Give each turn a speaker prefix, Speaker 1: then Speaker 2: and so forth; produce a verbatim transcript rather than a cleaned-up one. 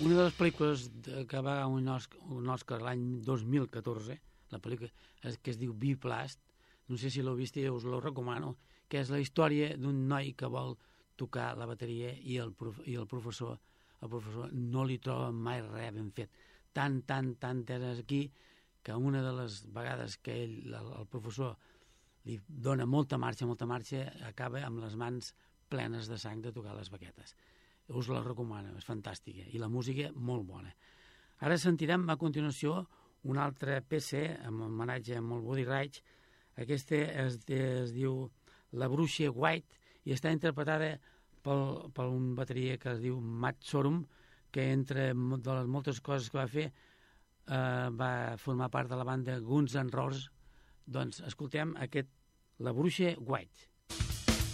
Speaker 1: Una de les pel·lícules que va a un Òscar, un Òscar l'any dos mil catorze, la pel·lícula que es diu Biplast, no sé si l'heu vist i us la recomano, que és la història d'un noi que vol tocar la bateria i el, prof, i el professor el professor no li troba mai res ben fet. Tant, tant, tant és aquí que una de les vegades que ell, el, el professor li dona molta marxa, molta marxa, acaba amb les mans plenes de sang de tocar les baquetes. Us la recomano, és fantàstica. I la música, molt bona. Ara sentirem a continuació un altre P C, amb homenatge amb el Buddy Rich. Aquesta es, es diu La Bruixa White i està interpretada pel, per un bateria que es diu Matt Sorum, que entre de les moltes coses que va fer eh, va formar part de la banda Guns N' Roses. Doncs escoltem aquest La Bruixa White.